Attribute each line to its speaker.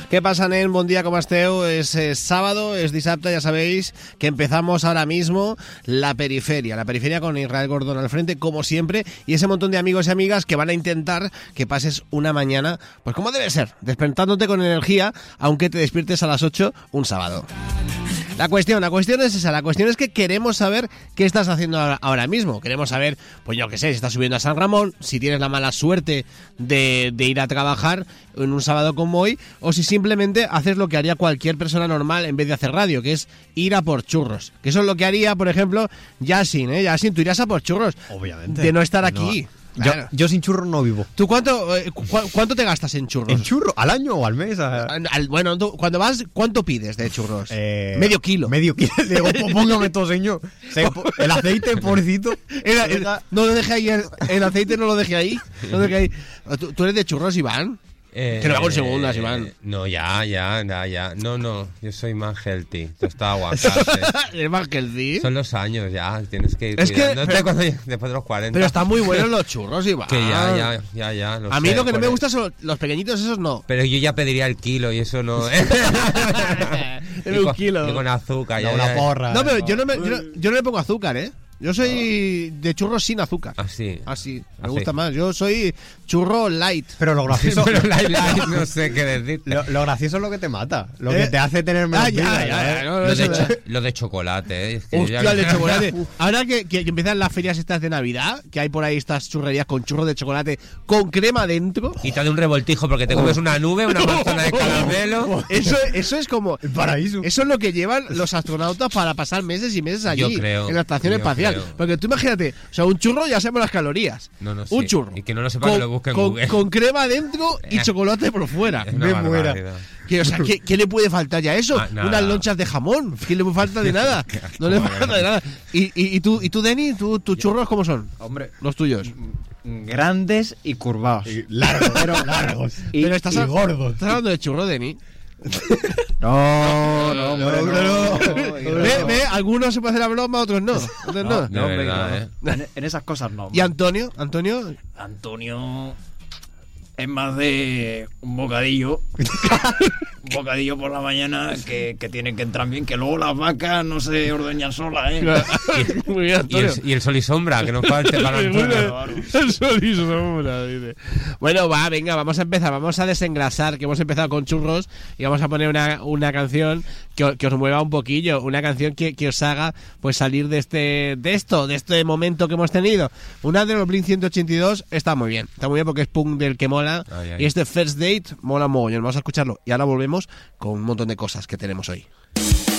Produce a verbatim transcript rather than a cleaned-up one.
Speaker 1: Què pasa, nen? Bon dia, com esteu? És, és sábado, es dissabte, ya sabéis que empezamos ahora mismo la periferia. La periferia con Israel Gordón al frente, como siempre, y ese montón de amigos y amigas que van a intentar que pases una mañana, pues como debe ser, despertándote con energía, aunque te despiertes a las ocho un sábado. La cuestión, la cuestión es esa, la cuestión es que queremos saber qué estás haciendo ahora, ahora mismo. Queremos saber, pues yo qué sé, si estás subiendo a San Ramón, si tienes la mala suerte de, de ir a trabajar en un sábado como hoy, o si simplemente haces lo que haría cualquier persona normal en vez de hacer radio, que es ir a por churros. Que eso es lo que haría, por ejemplo, Yasin, ¿eh? Yasin, tú irías a por churros.
Speaker 2: Obviamente.
Speaker 1: De no estar aquí.
Speaker 2: No. Claro. Yo, yo sin churros no vivo.
Speaker 1: ¿Tú cuánto, eh, cu cuánto te gastas en churros?
Speaker 2: ¿En churros? ¿Al año o al mes? A...
Speaker 1: Al, bueno, tú, cuando vas, ¿cuánto pides de churros?
Speaker 2: Eh,
Speaker 1: medio kilo.
Speaker 2: Medio kilo. Le digo, póngame todo, señor. El aceite, pobrecito.
Speaker 1: El, el, no lo deje ahí, el, el aceite no lo deje ahí. No lo deje ahí. ¿Tú, ¿Tú eres de churros, Iván?
Speaker 3: Eh,
Speaker 1: que no hago en segundas, Iván.
Speaker 3: Eh, no, ya, ya, ya, ya. No, no, yo soy más healthy. Esto está aguantarse.
Speaker 1: ¿Es más healthy?
Speaker 3: Son los años ya, tienes que ir
Speaker 1: es que, pero,
Speaker 3: cuando, después de los cuarenta.
Speaker 1: Pero están muy buenos los churros, Iván.
Speaker 3: Que ya, ya, ya, ya.
Speaker 1: Lo A mí sé, lo que no me gusta son los pequeñitos, esos no.
Speaker 3: Pero yo ya pediría el kilo y eso no.
Speaker 1: En un kilo.
Speaker 3: Y con azúcar.
Speaker 2: No,
Speaker 3: ya,
Speaker 2: una
Speaker 3: ya.
Speaker 2: porra.
Speaker 1: No, pero yo no, me, yo, no, yo no le pongo azúcar, ¿eh? Yo soy de churros sin azúcar.
Speaker 3: Así.
Speaker 1: Así. Me
Speaker 3: Así.
Speaker 1: gusta más. Yo soy churro light.
Speaker 2: Pero lo gracioso.
Speaker 3: Pero light, light, no sé qué decir.
Speaker 2: Lo, lo gracioso es lo que te mata. Lo
Speaker 1: ¿Eh?
Speaker 2: que te hace tener menos
Speaker 1: ah, ya,
Speaker 2: vida,
Speaker 1: ya, ya,
Speaker 2: ¿eh?
Speaker 1: no, no,
Speaker 3: lo, de
Speaker 1: no,
Speaker 3: lo de chocolate, ¿eh? Es que
Speaker 1: Hostia,
Speaker 3: ya...
Speaker 1: el de chocolate. Ahora que, que, que empiezan las ferias estas de Navidad, que hay por ahí estas churrerías con churros de chocolate con crema dentro.
Speaker 3: Y te da un revoltijo porque te comes una nube, una manzana de caramelo.
Speaker 1: Eso, eso es como...
Speaker 2: El paraíso.
Speaker 1: Eso es lo que llevan los astronautas para pasar meses y meses allí.
Speaker 3: Yo creo,
Speaker 1: en la estación
Speaker 3: yo
Speaker 1: espacial.
Speaker 3: creo.
Speaker 1: Porque tú imagínate, o sea, un churro ya sabemos las calorías.
Speaker 3: No, no, sí.
Speaker 1: Un churro.
Speaker 3: Y que no lo sepa
Speaker 1: con,
Speaker 3: que lo busque en
Speaker 1: con,
Speaker 3: Google.
Speaker 1: con crema dentro y chocolate por fuera.
Speaker 3: Es una
Speaker 1: Me
Speaker 3: barbaridad.
Speaker 1: muera. Que, o sea, ¿qué, ¿qué le puede faltar ya a eso?
Speaker 3: Ah, nada.
Speaker 1: Unas lonchas de jamón. ¿Qué le falta de nada? No le falta de nada. ¿Y, y, y tú, y tú Denny, tú, tus churros cómo son?
Speaker 4: Hombre,
Speaker 1: Los tuyos.
Speaker 4: grandes y curvados.
Speaker 2: Y largos, pero largos.
Speaker 4: Y,
Speaker 1: Pero estás,
Speaker 2: y
Speaker 1: a-
Speaker 2: gordos.
Speaker 1: ¿Estás hablando de churro, Denny?
Speaker 4: No, no, hombre,
Speaker 2: no,
Speaker 4: no,
Speaker 2: no.
Speaker 4: no.
Speaker 1: Ve, ve, algunos se puede hacer la broma, otros no. Otros no.
Speaker 3: De
Speaker 4: No, hombre,
Speaker 3: verdad,
Speaker 4: no.
Speaker 3: ¿eh?
Speaker 4: En, en esas cosas no.
Speaker 1: ¿Y Antonio? ¿Antonio?
Speaker 4: Antonio es más de un bocadillo. Un bocadillo por la mañana que, que tiene que entrar bien, que luego las vacas no se ordeñan solas, ¿eh?
Speaker 1: Muy bien,
Speaker 3: Y
Speaker 1: Antonio.
Speaker 3: el, y el sol y sombra, que nos falte para Antonio.
Speaker 1: El sol y sombra, dice. Bueno, va, venga, vamos a empezar. Vamos a desengrasar, que hemos empezado con churros y vamos a poner una, una canción que, que os mueva un poquillo. Una canción que, que os haga pues salir de este de esto, de este momento que hemos tenido. Una de los Blink ciento ochenta y dos está muy bien. Está muy bien porque es punk del que mola.
Speaker 3: Ay, ay.
Speaker 1: Y este First Date mola mogollón. Vamos a escucharlo. Y ahora volvemos con un montón de cosas que tenemos hoy.